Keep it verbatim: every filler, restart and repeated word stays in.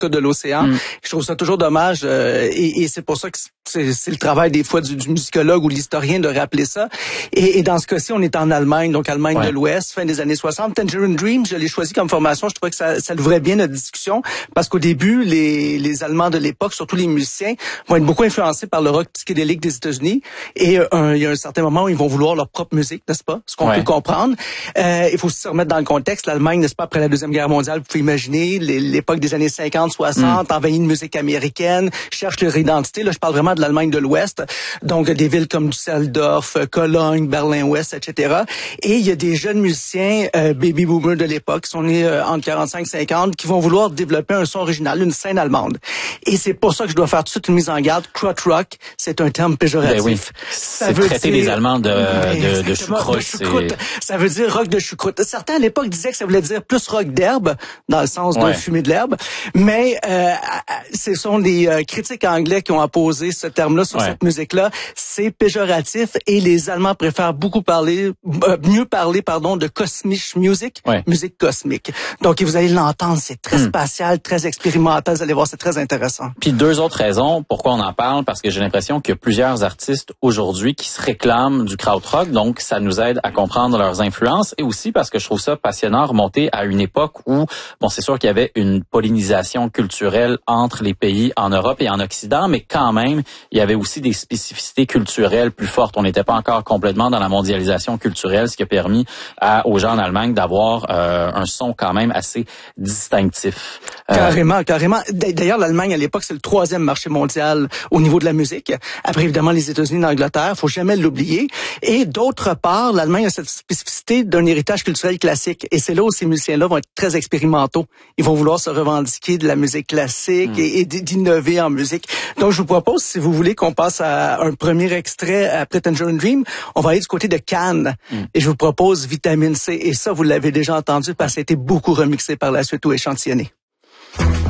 cas de l'océan. Mm. Je trouve ça toujours dommage euh, et, et c'est pour ça que c'est, c'est le travail des fois du, du musicologue ou de l'historien de rappeler ça. Et, et dans ce cas-ci, on est en Allemagne, donc Allemagne ouais. de l'Ouest, fin des années soixante. Tangerine Dream, je l'ai choisi comme formation. Je trouvais que ça, ça l'ouvrait bien notre discussion parce qu'au début, les, les Allemands de l'époque, surtout les musiciens, vont être beaucoup influencés par le rock psychédélique des États-Unis. Et euh, il y a un certain moment où ils vont vouloir leur propre musique, n'est-ce pas? Ce qu'on ouais. peut comprendre. Euh, il faut se remettre dans le contexte. L'Allemagne, n'est-ce pas, après la Deuxième Guerre mondiale, vous pouvez imaginer l'époque des années cinquante, soixante, mm. envahie de musique américaine, cherche leur identité. Là, je parle vraiment de l'Allemagne de l'Ouest. Donc, des villes comme Düsseldorf, Cologne, Berlin-Ouest, et cetera. Et il y a des jeunes musiciens, euh, baby boomers de l'époque, qui sont nés euh, entre quarante-cinq et cinquante, qui vont vouloir développer un son original, une scène allemande. Et c'est pour ça que je dois faire tout de suite une mise en garde. Krautrock, c'est un terme péjoratif. Ben oui. Ça c'est veut traiter dire... les Allemands de, de, de choucroute. De choucroute. Ça veut dire rock de choucroute. Certains, à l'époque, disaient que ça voulait dire plus rock d'herbe, dans le sens ouais. de fumer de l'herbe. Mais euh, ce sont des euh, critiques anglais qui ont apposé ce terme-là sur ouais. cette musique-là. C'est péjoratif et les Allemands préfèrent beaucoup parler, euh, mieux parler, pardon, de cosmic music, ouais. musique cosmique. Donc, vous allez l'entendre, c'est très hmm. spatial, très expérimental. Vous allez voir, c'est très intéressant. Puis deux autres raisons pourquoi on en parle, parce que j'ai l'impression qu'il y a plusieurs artistes aujourd'hui qui se réclament du krautrock, donc ça nous aide à comprendre leurs influences, et aussi parce que je trouve ça passionnant remonter à une époque où, bon, c'est sûr qu'il y avait une pollinisation culturelle entre les pays en Europe et en Occident, mais quand même, il y avait aussi des spécificités culturelles plus fortes. On n'était pas encore complètement dans la mondialisation culturelle, ce qui a permis à, aux gens en Allemagne d'avoir euh, un son quand même assez distinctif. Euh... Carrément, carrément. D'ailleurs, l'Allemagne, à l'époque, c'est le troisième marché mondial au niveau de la musique. Après, évidemment, les États-Unis et l'Angleterre, faut jamais l'oublier. Et d'autre part, l'Allemagne a cette spécificité d'un héritage culturel classique. Et c'est là où ces musiciens-là vont être très expérimentaux. Ils vont vouloir se revendiquer de la musique classique mmh. et, et d'innover en musique. Donc, je vous propose, si vous voulez qu'on passe à un premier extrait après Tangerine Dream, on va aller du côté de Cannes. Mmh. Et je vous propose Vitamine C. Et ça, vous l'avez déjà entendu parce que ça a été beaucoup remixé par la suite ou échantillonné.